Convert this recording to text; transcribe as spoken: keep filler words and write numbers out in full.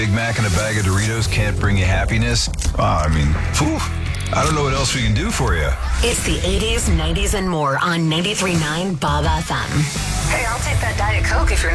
Big Mac and a bag of Doritos can't bring you happiness? Oh, I mean, phew, I don't know what else we can do for you. It's the eighties, nineties, and more on ninety-three point nine Bob F M. Hey, I'll take that Diet Coke if you're